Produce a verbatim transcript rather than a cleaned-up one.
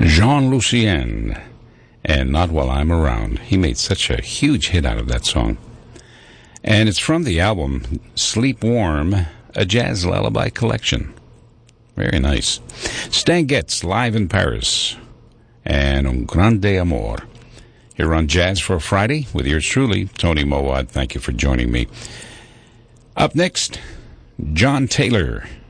Jean Lucien, and Not While I'm Around. He made such a huge hit out of that song. And it's from the album Sleep Warm, a jazz lullaby collection. Very nice. Stan Getz, live in Paris, and Un Grande Amor. Here on Jazz for Friday with yours truly, Tony Mowat. Thank you for joining me. Up next, John Taylor.